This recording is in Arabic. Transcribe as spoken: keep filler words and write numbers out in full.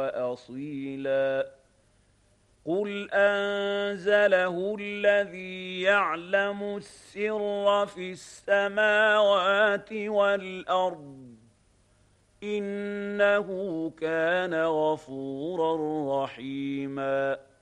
وأصيلا قل أنزله الذي يعلم السر في السماوات والأرض إنه كان غفورا رحيما